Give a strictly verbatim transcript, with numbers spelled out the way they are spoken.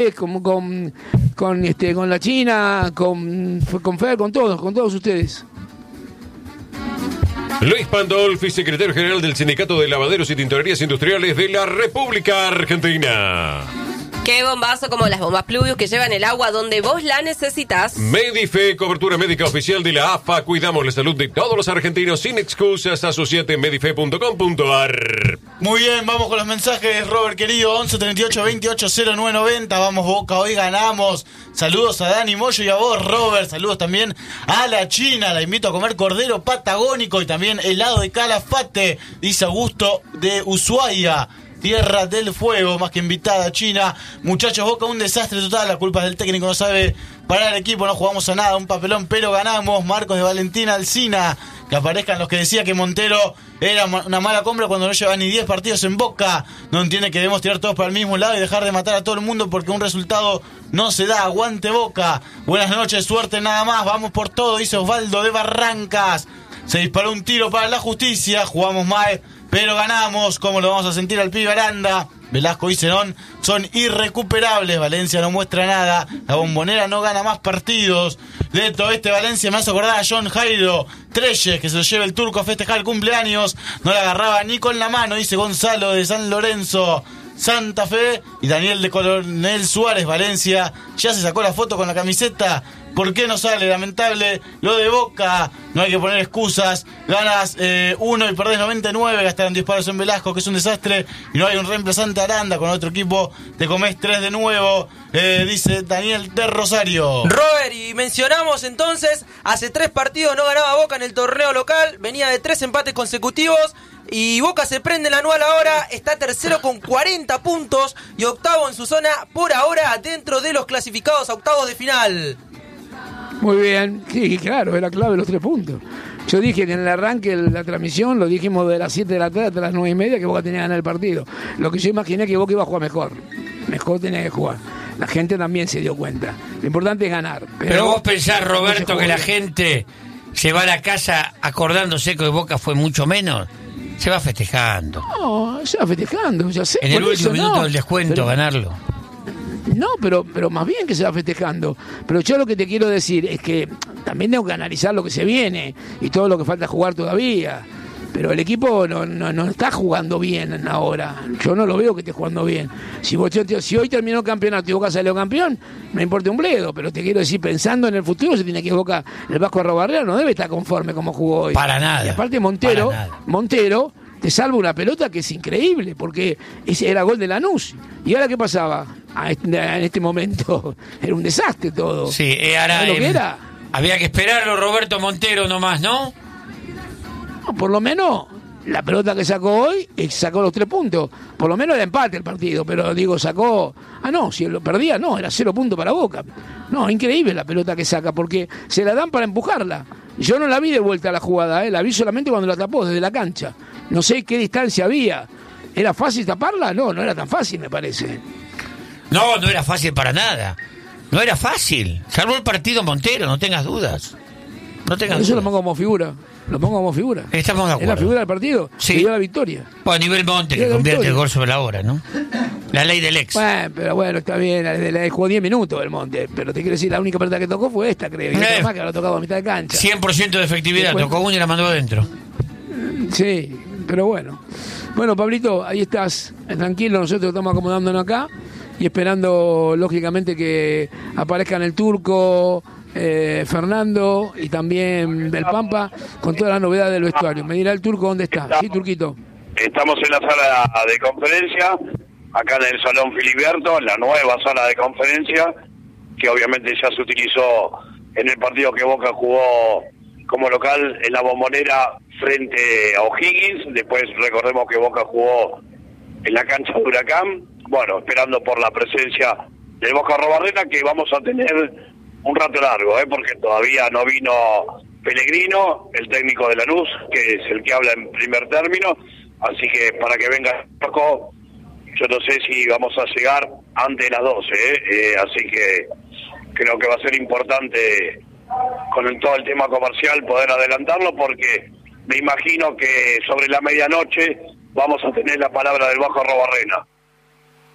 con, con, con, este, con la China, con, con Fer, con todos, con todos ustedes. Luis Pandolfi, secretario general del Sindicato de Lavaderos y Tintorerías Industriales de la República Argentina. Qué bombazo como las bombas Pluvius que llevan el agua donde vos la necesitas. Medife, cobertura médica oficial de la A F A. Cuidamos la salud de todos los argentinos sin excusas. Asociate en medife punto com punto a r. Muy bien, vamos con los mensajes, Robert querido. Once treinta y ocho veintiocho cero nueve noventa. Vamos Boca, hoy ganamos. Saludos a Dani Moyo y a vos, Robert. Saludos también a la China. La invito a comer cordero patagónico y también helado de Calafate, dice Augusto de Ushuaia. Tierra del Fuego, más que invitada China. Muchachos, Boca un desastre total, la culpa es del técnico, no sabe parar el equipo, no jugamos a nada, un papelón, pero ganamos. Marcos de Valentina Alsina, que aparezcan los que decía que Montero era una mala compra cuando no lleva ni diez partidos en Boca. No entiende que debemos tirar todos para el mismo lado y dejar de matar a todo el mundo porque un resultado no se da. Aguante Boca. Buenas noches, suerte nada más, vamos por todo, dice Osvaldo de Barrancas. Se disparó un tiro para la justicia, jugamos mal, pero ganamos. ¿Cómo lo vamos a sentir al pibe Aranda? Velasco y Zenón son irrecuperables. Valencia no muestra nada. La Bombonera no gana más partidos. De todo este Valencia me hace acordar a John Jairo Treyes, que se lo lleva el turco a festejar el cumpleaños. No la agarraba ni con la mano, dice Gonzalo de San Lorenzo. Santa Fe y Daniel de Coronel Suárez. Valencia ya se sacó la foto con la camiseta. ¿Por qué no sale? Lamentable lo de Boca. No hay que poner excusas. Ganas eh, uno y perdés noventa y nueve. Gastaron diez palos en Velasco, que es un desastre. Y no hay un reemplazante Aranda. Con otro equipo te comés tres de nuevo. Eh, dice Daniel de Rosario. Robert, y mencionamos entonces, hace tres partidos no ganaba Boca en el torneo local. Venía de tres empates consecutivos. Y Boca se prende el anual ahora, está tercero con cuarenta puntos y octavo en su zona, por ahora dentro de los clasificados a octavos de final. Muy bien, sí, claro, era clave los tres puntos. Yo dije que en el arranque de la transmisión, lo dijimos de las siete de la tarde hasta las nueve y media, que Boca tenía que ganar el partido. Lo que yo imaginé que Boca iba a jugar mejor, mejor tenía que jugar. La gente también se dio cuenta. Lo importante es ganar. Pero, pero vos pensás, Roberto, que la gente se va a la casa acordándose que Boca fue mucho menos. Se va festejando. No, se va festejando, ya sé. En el último eso, minuto no, del descuento, pero, ganarlo. No, pero, pero más bien que se va festejando. Pero yo lo que te quiero decir es que también tengo que analizar lo que se viene y todo lo que falta jugar todavía. Pero el equipo no, no, no está jugando bien ahora. Yo no lo veo que esté jugando bien. Si, vos, si hoy terminó el campeonato y Boca salió campeón, me importa un bledo. Pero te quiero decir, pensando en el futuro, se tiene que Boca, el Vasco Arrobarrera no debe estar conforme como jugó hoy. Para nada. Y aparte Montero, Montero te salva una pelota que es increíble, porque ese era gol de Lanús. ¿Y ahora qué pasaba? En este momento era un desastre todo. Sí, eh, ahora, lo que eh, era? Había que esperarlo Roberto Montero nomás, ¿no? No, por lo menos la pelota que sacó hoy sacó los tres puntos. Por lo menos era empate el partido, pero digo, sacó... Ah, no, si lo perdía, no, era cero puntos para Boca. No, increíble la pelota que saca, porque se la dan para empujarla. Yo no la vi de vuelta a la jugada, ¿eh? La vi solamente cuando la tapó desde la cancha. No sé qué distancia había. ¿Era fácil taparla? No, no era tan fácil, me parece. No, no era fácil para nada. No era fácil. Salvó el partido Montero, no tengas dudas. No tengas Eso dudas. lo pongo como figura. Lo pongo como figura. Estamos de acuerdo. Es la figura del partido. Sí. Que dio la victoria. Bueno, a nivel Monte, que convierte el gol sobre la hora, ¿no? La ley del ex. Bueno, pero bueno, está bien. La, la, la, jugó diez minutos el Monte. Pero te quiero decir, la única pelota que tocó fue esta, creo. Y eh, otra más que la tocado a mitad de cancha. cien por ciento de efectividad. Después, tocó una y la mandó adentro. Sí, pero bueno. Bueno, Pablito, ahí estás. Tranquilo, nosotros estamos acomodándonos acá. Y esperando, lógicamente, que aparezcan el Turco... Eh, Fernando y también del Pampa con toda la novedad del vestuario. Me dirá el Turco dónde está. Estamos, sí, Turquito. Estamos en la sala de conferencia, acá en el Salón Filiberto, en la nueva sala de conferencia, que obviamente ya se utilizó en el partido que Boca jugó como local en la Bombonera frente a O'Higgins. Después recordemos que Boca jugó en la cancha de Huracán. Bueno, esperando por la presencia del Boca Arrobarrena, que vamos a tener un rato largo, ¿eh? Porque todavía no vino Pellegrino, el técnico de Lanús, que es el que habla en primer término, así que para que venga poco, yo no sé si vamos a llegar antes de las doce, ¿eh? Eh, así que creo que va a ser importante con el, todo el tema comercial poder adelantarlo, porque me imagino que sobre la medianoche vamos a tener la palabra del Bajo Arrobarrena.